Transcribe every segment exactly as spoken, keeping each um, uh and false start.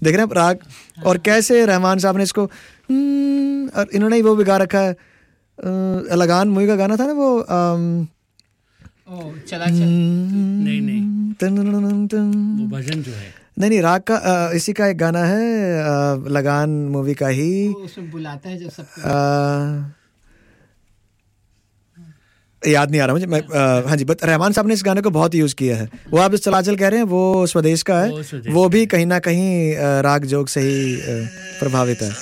देख रहे हैं राग और कैसे रहमान साहब ने इसको हम्म, और इन्होंने ही वो भी गा रखा है अ, लगान मूवी का गाना था ना वो अम, ओ चला चल नहीं नहीं तन- तन- तन- तन- वो भजन जो है नहीं नहीं राग का अ, इसी का एक गाना है अ, लगान मूवी का ही वो उसमें बुलाता है जो सबको अ, याद नहीं आ रहा मुझे मैं अ, हाँ जी बट रहमान साहब ने इस गाने को बहुत यूज किया है वो आप जो चलाचल कह रहे हैं वो स्वदेश का वो है स्वदेश वो का भी है। कहीं ना कहीं अ, राग जोग से ही अ, प्रभावित है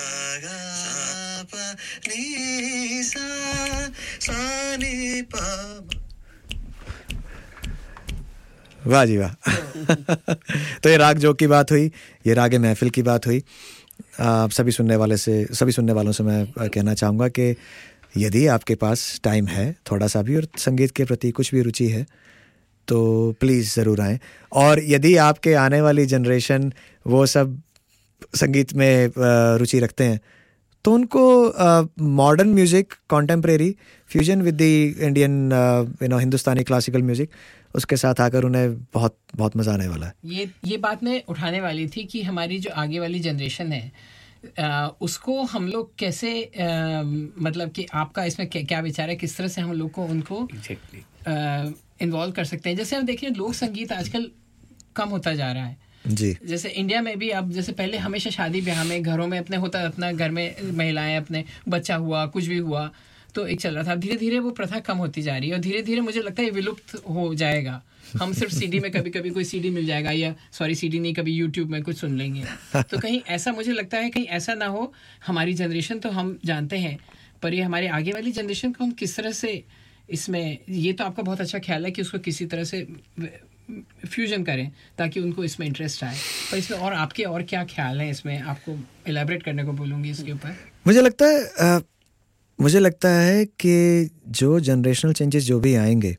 वाह जी वाह तो ये राग जोग की बात हुई ये राग महफिल की बात हुई आप सभी सुनने वाले से सभी सुनने वालों से मैं अ, कहना चाहूँगा कि यदि आपके पास टाइम है थोड़ा सा भी और संगीत के प्रति कुछ भी रुचि है तो प्लीज़ ज़रूर आएँ और यदि आपके आने वाली जनरेशन वो सब संगीत में अ, रुचि रखते हैं तो उनको modern music contemporary fusion with the Indian you know Hindustani classical music उसके साथ आकर उन्हें बहुत बहुत मज़ा आने वाला है ये ये बात मैं उठाने वाली थी कि हमारी जो आगे वाली जनरेशन है आ, उसको हम लोग कैसे आ, मतलब कि आपका इसमें क्या, क्या विचार है किस तरह से हम लोग को उनको एग्जैक्टली इन्वॉल्व कर सकते हैं जैसे हम देखिए लोक संगीत आजकल कम होता जा रहा है जी जैसे इंडिया में भी अब जैसे पहले हमेशा शादी ब्याह में घरों में अपने होता अपना घर में महिलाएं अपने बच्चा हुआ कुछ भी हुआ तो एक चल रहा था धीरे धीरे वो प्रथा कम होती जा रही है और धीरे धीरे मुझे लगता है ये विलुप्त हो जाएगा हम सिर्फ सीडी में कभी कभी कोई सीडी मिल जाएगा या सॉरी सीडी नहीं कभी यूट्यूब में कुछ सुन लेंगे तो कहीं ऐसा मुझे लगता है कहीं ऐसा ना हो हमारी जनरेशन तो हम जानते हैं पर ये हमारे आगे वाली जनरेशन को हम किस तरह से इसमें ये तो आपका बहुत अच्छा ख्याल है कि उसको किसी तरह से फ्यूजन करें ताकि उनको इसमें इंटरेस्ट आए पर इसमें और आपके और क्या ख्याल हैं इसमें आपको एलैबोरेट करने को बोलूँगी इसके ऊपर मुझे लगता है अ, मुझे लगता है कि जो जनरेशनल चेंजेस जो भी आएंगे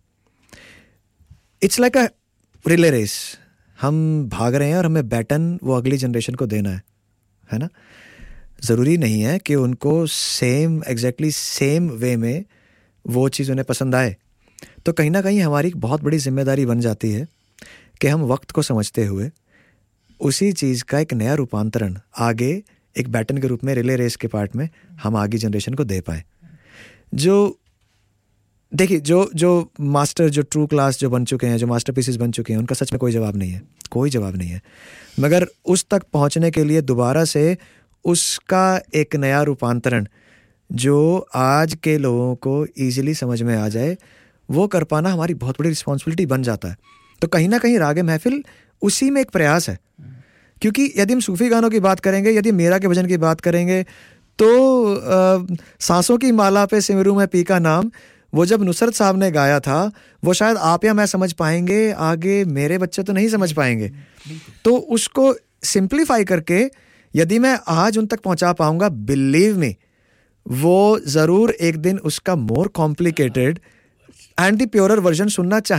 it's like a relay race हम भाग रहे हैं और हमें बैटन वो अगली जनरेशन को देना है है ना ज़रूरी नहीं है कि उनको सेम एग्जैक्टली सेम वे में वो चीज़ उन्हें पसंद आए तो कहीं ना कहीं हमारी एक बहुत बड़ी जिम्मेदारी बन जाती है कि हम वक्त को समझते हुए उसी चीज़ का एक नया रूपांतरण आगे एक बैटन के रूप में रिले रेस के पार्ट में हम आगे जनरेशन को दे पाए जो देखिए जो जो मास्टर जो ट्रू क्लास जो बन चुके हैं जो मास्टरपीसेस बन चुके हैं उनका सच में कोई जवाब नहीं है कोई जवाब नहीं है मगर उस तक पहुंचने के लिए दोबारा से उसका एक नया रूपांतरण जो आज के लोगों को ईजिली समझ में आ जाए वो कर पाना हमारी बहुत बड़ी रिस्पॉन्सिबिलिटी बन जाता है तो कहीं ना कहीं राग महफिल उसी में एक प्रयास है क्योंकि यदि हम सूफी गानों की बात करेंगे यदि मीरा के भजन की बात करेंगे तो आ, सांसों की माला पे सिमरू में पी का नाम वो जब नुसरत साहब ने गाया था वो शायद आप या मैं समझ पाएंगे आगे मेरे बच्चे तो नहीं समझ पाएंगे तो उसको सिंप्लीफाई करके यदि मैं आज उन तक पहुंचा पाऊंगा बिलीव मी वो ज़रूर एक दिन उसका more complicated and the purer version सुनना चाहिए